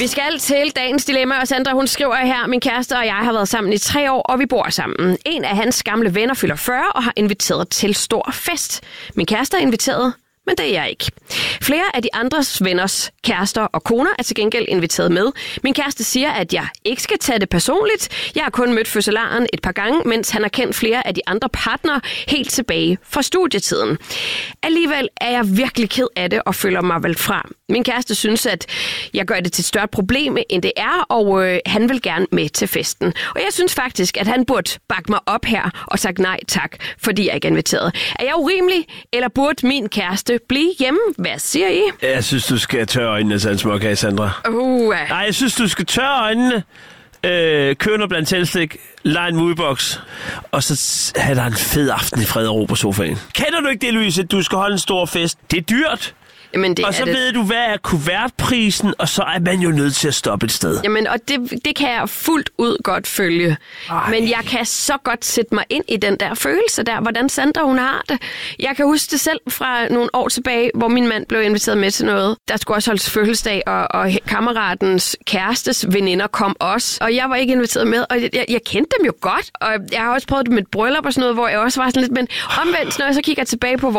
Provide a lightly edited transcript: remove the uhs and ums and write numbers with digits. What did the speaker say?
Vi skal til dagens dilemma, og Sandra, hun skriver her: min kæreste og jeg har været sammen i 3 år, og vi bor sammen. En af hans gamle venner fylder 40 og har inviteret til stor fest. Min kæreste er inviteret, men det er jeg ikke. Flere af de andres venners kærester og koner er til gengæld inviteret med. Min kæreste siger, at jeg ikke skal tage det personligt. Jeg har kun mødt fødselaren et par gange, mens han har kendt flere af de andre partnere helt tilbage fra studietiden. Alligevel er jeg virkelig ked af det og føler mig valgt fra. Min kæreste synes, at jeg gør det til et større problem, end det er, og han vil gerne med til festen. Og jeg synes faktisk, at han burde bakke mig op her og sagt nej tak, fordi jeg ikke er inviteret. Er jeg urimelig, eller burde min kæreste blive hjemme? Hvad siger I? Jeg synes, du skal tørre øjnene, sådan en småkage, Sandra. Nej, jeg synes, du skal tørre øjnene, købe noget blandt tændstik, lege en moviebox, og så have dig en fed aften i fred og ro på sofaen. Kender du ikke det, Louise, at du skal holde en stor fest? Det er dyrt. Jamen, og så ved du, hvad er kuvertprisen, og så er man jo nødt til at stoppe et sted. Jamen, og det kan jeg fuldt ud godt følge. Ej. Men jeg kan så godt sætte mig ind i den der følelse der, hvordan Sandra hun har det. Jeg kan huske det selv fra nogle år tilbage, hvor min mand blev inviteret med til noget. Der skulle også holdes fødselsdag, og kammeratens kærestes veninder kom også. Og jeg var ikke inviteret med, og jeg kendte dem jo godt. Og jeg har også prøvet det med et bryllup og sådan noget, hvor jeg også var sådan lidt, men omvendt, når jeg så kigger tilbage på